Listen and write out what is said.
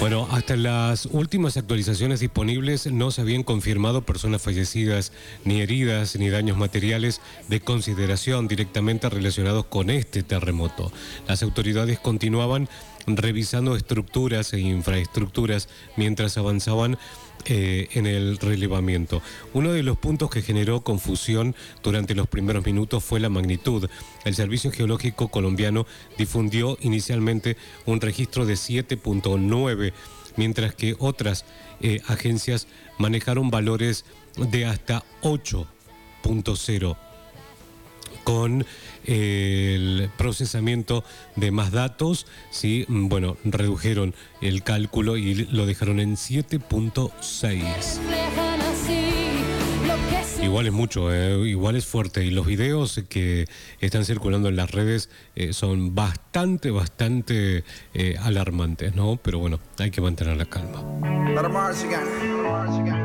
Bueno, hasta las últimas actualizaciones disponibles no se habían confirmado personas fallecidas, ni heridas, ni daños materiales de consideración directamente relacionados con este terremoto. Las autoridades continuaban revisando estructuras e infraestructuras mientras avanzaban en el relevamiento. Uno de los puntos que generó confusión durante los primeros minutos fue la magnitud. El Servicio Geológico colombiano difundió inicialmente un registro de 7.9, mientras que otras agencias manejaron valores de hasta 8.0. Con el procesamiento de más datos, sí, bueno, redujeron el cálculo y lo dejaron en 7.6. Igual es mucho, igual es fuerte. Y los videos que están circulando en las redes son bastante alarmantes, ¿no? Pero bueno, hay que mantener la calma.